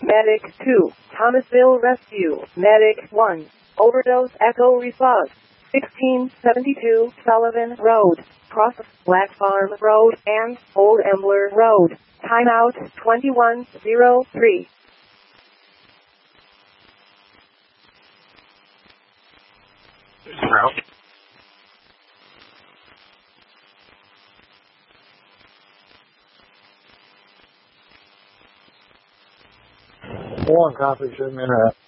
Medic 2, Thomasville Rescue. Medic 1, overdose echo response. 1672 Sullivan Road, cross Black Farm Road and Old Ambler Road. Timeout 2103. Route. 1 copy, shoot me in that.